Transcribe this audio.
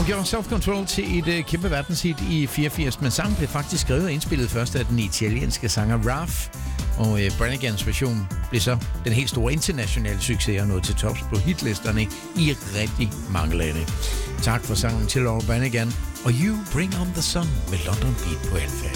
Hun gjorde Self-Control til et kæmpe verdenshit i 84, men sangen blev faktisk skrevet og indspillet først af den italienske sanger Raf, og Brannigans version blev så den helt store internationale succes og nåede til tops på hitlisterne i rigtig mange lande. Tak for sangen til Laura Branigan, og You Bring On The Sun med London Beat på LFM.